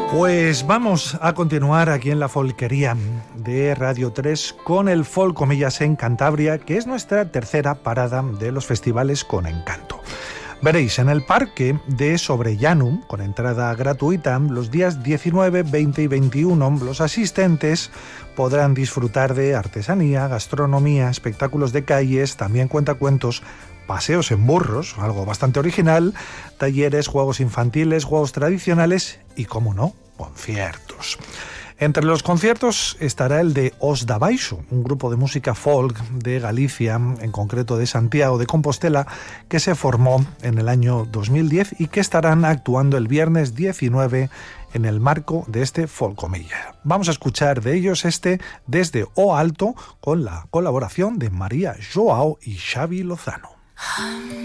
Pues vamos a continuar aquí en la Folquería de Radio 3 con el Folcomillas en Cantabria, que es nuestra tercera parada de los festivales con encanto. Veréis, en el parque de Sobrellanum, con entrada gratuita, los días 19, 20 y 21, los asistentes podrán disfrutar de artesanía, gastronomía, espectáculos de calles, también cuentacuentos, paseos en burros, algo bastante original, talleres, juegos infantiles, juegos tradicionales y, cómo no, conciertos. Entre los conciertos estará el de Os da Baixo, un grupo de música folk de Galicia, en concreto de Santiago de Compostela, que se formó en el año 2010 y que estarán actuando el viernes 19 en el marco de este Folcomilla. Vamos a escuchar de ellos Desde o Alto, con la colaboración de María Joao y Xavi Lozano.